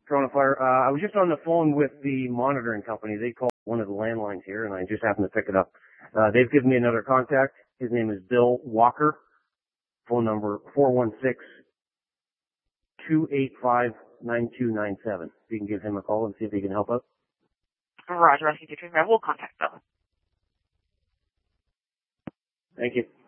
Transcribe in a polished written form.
Toronto Fire. I was just on the phone with the monitoring company. They called one of the landlines here, and I just happened to pick it up. They've given me another contact. His name is Bill Walker. Phone number 416-285-9297. You can give him a call and see if he can help out. Roger, Rescue 235. We'll contact Bill. Thank you.